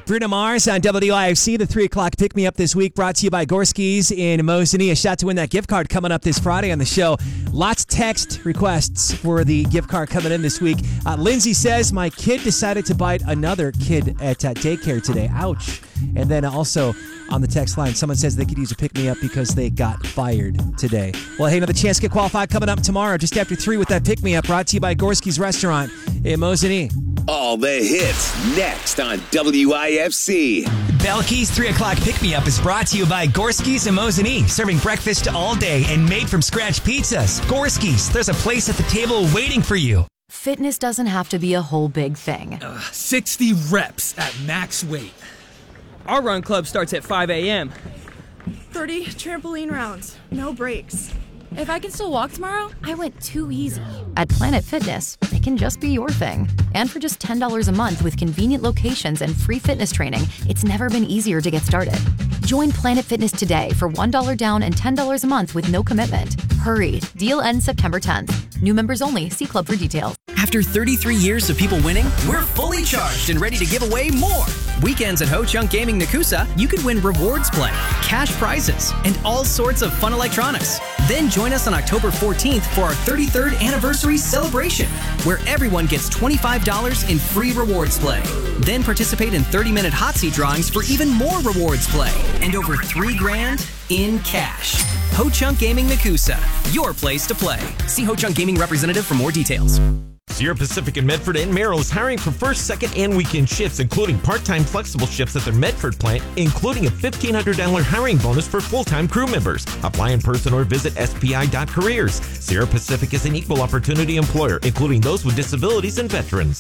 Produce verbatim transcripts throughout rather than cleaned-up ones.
Bruno Mars on W I F C, the three o'clock pick-me-up this week, brought to you by Gorski's in Mosinee. A shot to win that gift card coming up this Friday on the show. Lots of text requests for the gift card coming in this week. Uh, Lindsay says, my kid decided to bite another kid at uh, daycare today. Ouch. And then also on the text line, someone says they could use a pick-me-up because they got fired today. Well, hey, another chance to get qualified coming up tomorrow, just after three with that pick-me-up, brought to you by Gorski's Restaurant in Mosinee. All the hits next on W I F C. Belky's three o'clock pick-me-up is brought to you by Gorski's in Mosinee, serving breakfast all day and made from scratch pizzas. Gorski's, there's a place at the table waiting for you. Fitness doesn't have to be a whole big thing. Uh, sixty reps at max weight. Our run club starts at five a.m. thirty trampoline rounds, no breaks. If I can still walk tomorrow, I went too easy. At Planet Fitness, it can just be your thing. And for just ten dollars a month with convenient locations and free fitness training, it's never been easier to get started. Join Planet Fitness today for one dollar down and ten dollars a month with no commitment. Hurry, deal ends September tenth. New members only. See club for details. After thirty-three years of people winning, we're fully charged and ready to give away more. Weekends at Ho Chunk Gaming Nakusa, you could win rewards play, cash prizes, and all sorts of fun electronics. Then join us on October fourteenth for our thirty-third anniversary celebration, where everyone gets twenty-five dollars in free rewards play. Then participate in thirty-minute hot seat drawings for even more rewards play and over three grand in cash. Ho Chunk Gaming Nakusa, your place to play. See Ho Chunk Gaming representative for more details. Sierra Pacific in Medford and Merrill is hiring for first, second, and weekend shifts, including part-time flexible shifts at their Medford plant, including a fifteen hundred dollars hiring bonus for full-time crew members. Apply in person or visit S P I dot careers. Sierra Pacific is an equal opportunity employer, including those with disabilities and veterans.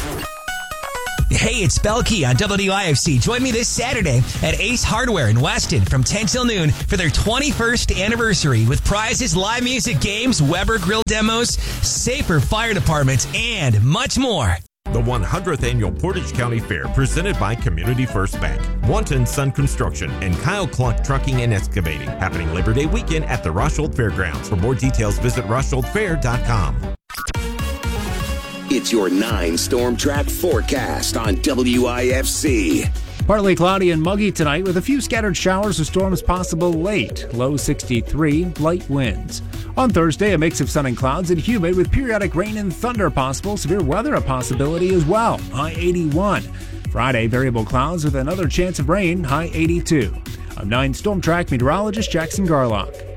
Hey, it's Belky on W I F C. Join me this Saturday at Ace Hardware in Weston from ten till noon for their twenty-first anniversary with prizes, live music, games, Weber grill demos, safer fire departments, and much more. The one hundredth Annual Portage County Fair, presented by Community First Bank, Wanton Sun Construction, and Kyle Clark Trucking and Excavating, happening Labor Day weekend at the Roshold Fairgrounds. For more details, visit roshold fair dot com. It's your nine Storm Track forecast on W I F C. Partly cloudy and muggy tonight with a few scattered showers or storms possible late. Low sixty-three, light winds. On Thursday, a mix of sun and clouds and humid with periodic rain and thunder possible. Severe weather a possibility as well. High eighty-one. Friday, variable clouds with another chance of rain. High eighty-two. I'm nine Storm Track meteorologist Jackson Garlock.